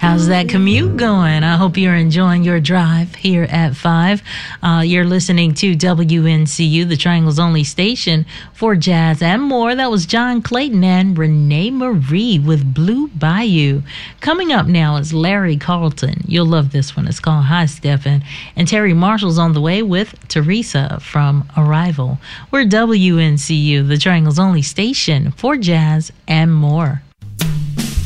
How's that commute going? I hope you're enjoying your drive here at 5. You're listening to WNCU, the Triangle's only station for jazz and more. That was John Clayton and Renee Marie with Blue Bayou. Coming up now is Larry Carlton. You'll love this one. It's called Hi, Stephen. And Terry Marshall's on the way with Teresa from Arrival. We're WNCU, the Triangle's only station for jazz and more.